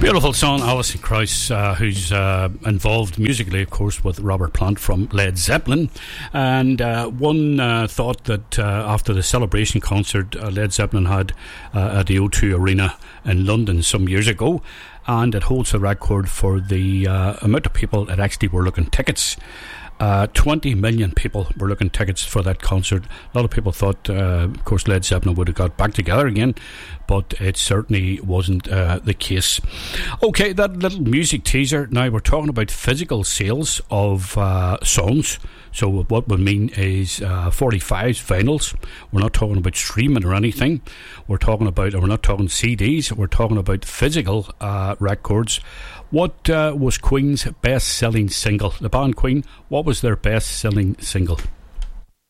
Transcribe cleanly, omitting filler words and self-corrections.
Beautiful song, Alison Krauss, who's involved musically, of course, with Robert Plant from Led Zeppelin. And one thought that after the Celebration concert Led Zeppelin had at the O2 Arena in London some years ago, and it holds the record for the amount of people that actually were looking tickets. 20 million people were looking tickets for that concert. A lot of people thought, of course, Led Zeppelin would have got back together again, but it certainly wasn't the case. Okay, that little music teaser. Now we're talking about physical sales of songs. So what we mean is 45s, vinyls. We're not talking about streaming or anything. We're talking about, and we're not talking CDs. We're talking about physical records. What was Queen's best-selling single? The band Queen, what was their best-selling single?